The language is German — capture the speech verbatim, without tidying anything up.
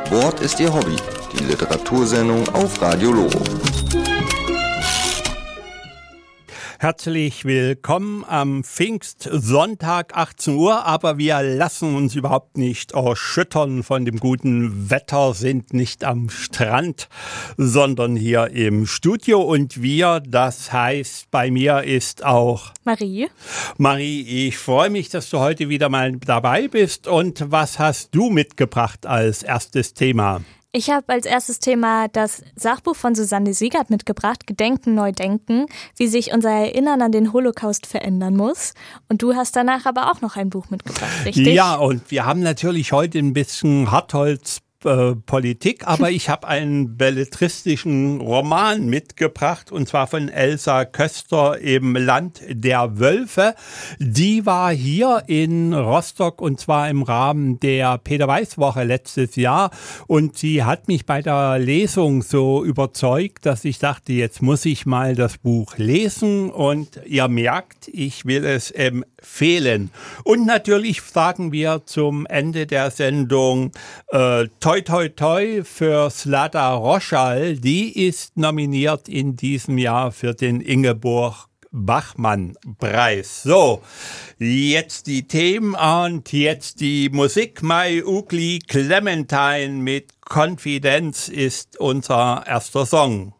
Wort ist Ihr Hobby, die Literatursendung auf Radio Loro. Herzlich willkommen am Pfingstsonntag achtzehn Uhr, aber wir lassen uns überhaupt nicht erschüttern von dem guten Wetter, sind nicht am Strand, sondern hier im Studio und wir, das heißt, bei mir ist auch Marie. Marie, ich freue mich, dass du heute wieder mal dabei bist und was hast du mitgebracht als erstes Thema? Ich habe als erstes Thema das Sachbuch von Susanne Siegert mitgebracht, Gedenken, neu denken, wie sich unser Erinnern an den Holocaust verändern muss. Und du hast danach aber auch noch ein Buch mitgebracht, richtig? Ja, und wir haben natürlich heute ein bisschen Hartholz Äh, Politik, aber ich habe einen belletristischen Roman mitgebracht und zwar von Elsa Köster im Land der Wölfe. Die war hier in Rostock und zwar im Rahmen der Peter-Weiß-Woche letztes Jahr und sie hat mich bei der Lesung so überzeugt, dass ich dachte, jetzt muss ich mal das Buch lesen und ihr merkt, ich will es empfehlen. Und natürlich sagen wir zum Ende der Sendung äh, Toi, toi, toi für Zlata Roschal. Die ist nominiert in diesem Jahr für den Ingeborg Bachmann-Preis. So, jetzt die Themen und jetzt die Musik. My Ugly Clementine mit Confidence ist unser erster Song.